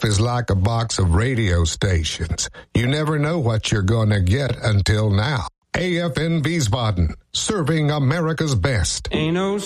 Life is like a box of radio stations. You never know what you're going to get until now. AFN Wiesbaden, serving America's best. Ain't no